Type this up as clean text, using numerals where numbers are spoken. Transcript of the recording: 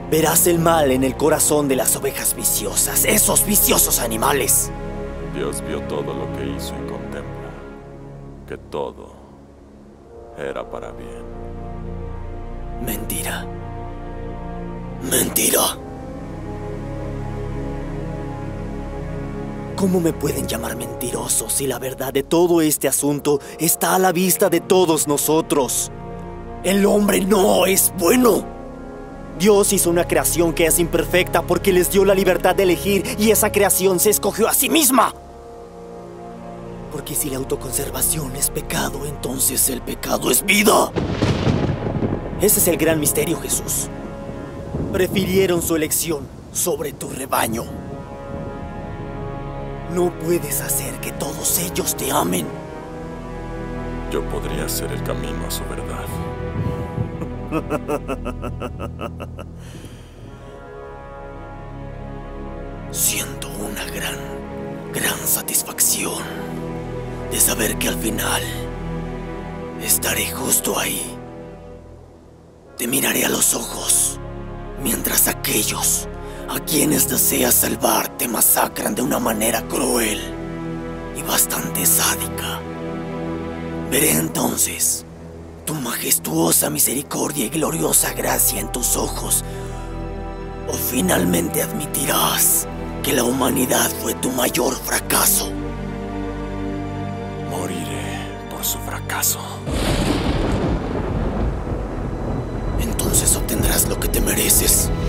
Verás el mal en el corazón de las ovejas viciosas, esos viciosos animales. Dios vio todo lo que hizo y contempla que todo era para bien. Mentira. Mentira. ¿Cómo me pueden llamar mentiroso si la verdad de todo este asunto está a la vista de todos nosotros? El hombre no es bueno. Dios hizo una creación que es imperfecta porque les dio la libertad de elegir y esa creación se escogió a sí misma. Porque si la autoconservación es pecado, entonces el pecado es vida. Ese es el gran misterio, Jesús. Prefirieron su elección sobre tu rebaño. No puedes hacer que todos ellos te amen. Yo podría ser el camino a su verdad. Siento una gran satisfacción de saber que al final estaré justo ahí. Te miraré a los ojos mientras aquellos a quienes deseas salvar te masacran de una manera cruel y bastante sádica. Veré entonces tu majestuosa misericordia y gloriosa gracia en tus ojos. O finalmente admitirás que la humanidad fue tu mayor fracaso. Moriré por su fracaso. Entonces obtendrás lo que te mereces.